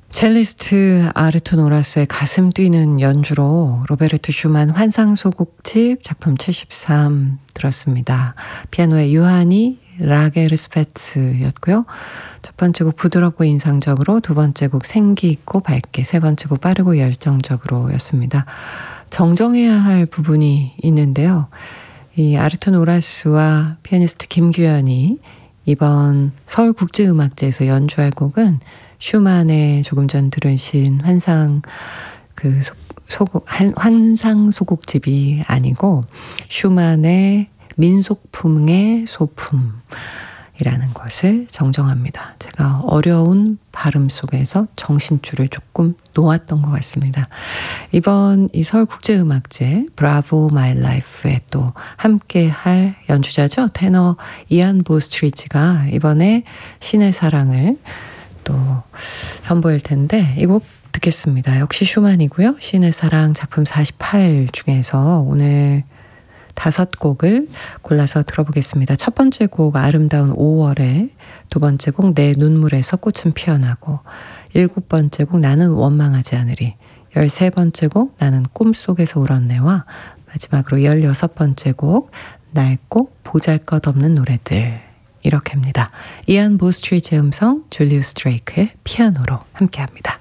첼리스트 아르톤 오라스의 가슴 뛰는 연주로 로베르토 슈만 환상소곡집 작품 73 들었습니다. 피아노의 유하니 라게르스페츠였고요. 첫 번째 곡 부드럽고 인상적으로, 두 번째 곡 생기 있고 밝게, 세 번째 곡 빠르고 열정적으로 였습니다. 정정해야 할 부분이 있는데요. 이 아르톤 오라스와 피아니스트 김규현이 이번 서울국제음악제에서 연주할 곡은 슈만의 조금 전 들으신 환상소곡집이 아니고 슈만의 민속풍의 소품이라는 것을 정정합니다. 제가 어려운 발음 속에서 정신줄을 조금 놓았던 것 같습니다. 이번 이 서울국제음악제 브라보 마이 라이프에 또 함께 할 연주자죠. 테너 이안 보스트리지가 이번에 신의 사랑을 또 선보일 텐데 이 곡 듣겠습니다. 역시 슈만이고요. 신의 사랑 작품 48 중에서 오늘 5곡을 골라서 들어보겠습니다. 첫 번째 곡 아름다운 5월에, 두 번째 곡 내 눈물에서 꽃은 피어나고, 7번째 곡 나는 원망하지 않으리, 13번째 곡 나는 꿈속에서 울었네와 마지막으로 16번째 곡 낡고 보잘것없는 노래들, 이렇게입니다. 이안 보스트리지의 음성, 줄리우스 드레이크의 피아노로 함께합니다.